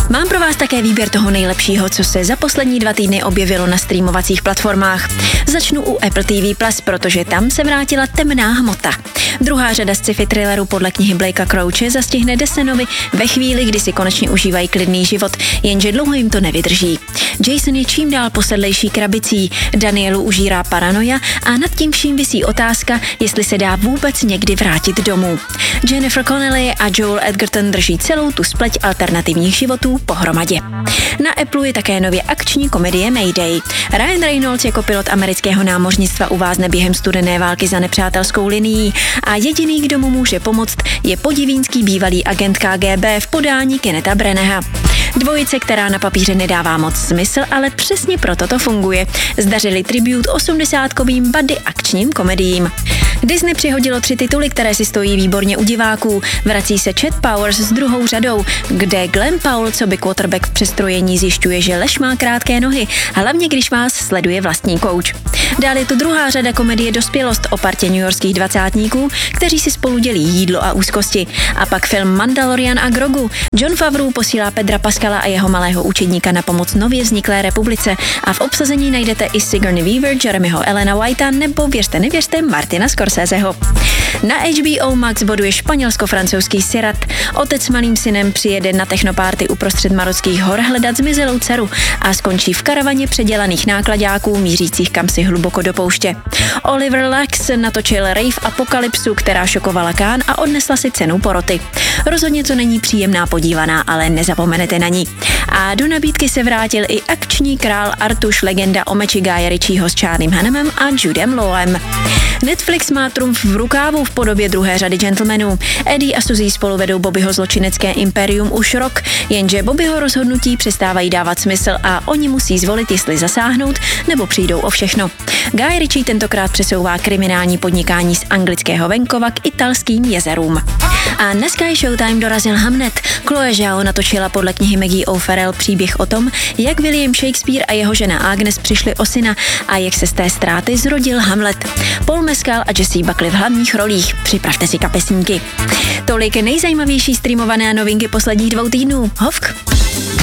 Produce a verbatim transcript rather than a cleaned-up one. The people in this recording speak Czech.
Mám pro vás také výběr toho nejlepšího, co se za poslední dva týdny objevilo na streamovacích platformách. Začnu u Apple T V Plus, protože tam se vrátila Temná hmota. Druhá řada sci-fi thrilleru podle knihy Blakea Crouche zastihne Desenovi ve chvíli, kdy si konečně užívají klidný život, jenže dlouho jim to nevydrží. Jason je čím dál posedlejší krabicí, Danielu užírá paranoja a nad tím vším visí otázka, jestli se dá vůbec někdy vrátit domů. Jennifer Connelly a Joel Edgerton drží celou tu spleť alternativních životů pohromadě. Na Apple je také nově akční komedie Mayday. Ryan Reynolds jako pilot amerického námořnictva uvázne během studené války za nepřátelskou linií a jediný, kdo mu může pomoct, je podivínský bývalý agent K G B v podání Kennetha Branagha. Dvojice, která na papíře nedává moc smysl, ale přesně proto to funguje. Zdařili tribut osmdesátkovým buddy akčním komediím. Disney přihodilo tři tituly, které si stojí výborně u diváků. Vrací se Chet Powers s druhou řadou, kde Glenn Powell, co by quarterback v přestrojení, zjišťuje, že lež má krátké nohy, hlavně když vás sleduje vlastní kouč. Dále je tu druhá řada komedie Dospělost o partě newyorských dvacátníků, kteří si spolu dělí jídlo a úzkosti. A pak film Mandalorian a Grogu. John Favreau posílá Pedra Pascala a jeho malého učedníka na pomoc nově vzniklé republice a v obsazení najdete i Sigourney Weaver, Jeremyho Ellena Whitea nebo, věřte nevěřte, Martina Scorseseho. Na H B O Max boduje španělsko-francouzský Sirat. Otec s malým synem přijede na technopárty uprostřed marockých hor hledat zmizelou dceru a skončí v karavaně předělaných nákladáků mířících kamsi hluboko do pouště. Oliver Lax natočil rave apokalypsu, která šokovala Cannes a odnesla si cenu poroty. Rozhodně to není příjemná podívaná, ale nezapomenete na ní. A do nabídky se vrátil i akční král Artuš, legenda o meči Guya Ritchieho s Charliem Hunnamem a Judem Lawem. Netflix má trumf v rukávu v podobě druhé řady Gentlemanů. Eddie a Suzy spolu vedou Bobbyho zločinecké impérium už rok, jenže Bobbyho rozhodnutí přestávají dávat smysl a oni musí zvolit, jestli zasáhnout nebo přijdou o všechno. Guy Ritchie tentokrát přesouvá kriminální podnikání z anglického venkova k italským jezerům. A na Sky Showtime dorazil Hamnet. Chloe Zhao natočila podle knihy Maggie O'Farrell příběh o tom, jak William Shakespeare a jeho žena Agnes přišli o syna a jak se z té ztráty zrodil Hamlet. Paul Mescal a Jessie Buckley v hlavních rolích. Připravte si kapesníky. Tolik nejzajímavější streamované novinky posledních dvou týdnů. Hovk!